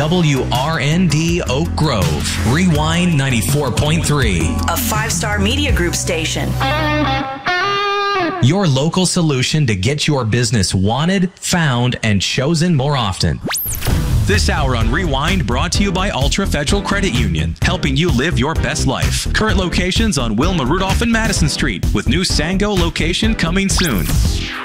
WRND Oak Grove, Rewind 94.3. A 5-star media group station. Your local solution to get your business wanted, found, and chosen more often. This hour on Rewind brought to you by Ultra Federal Credit Union, helping you live your best life. Current locations on Wilma Rudolph and Madison Street, with new Sango location coming soon.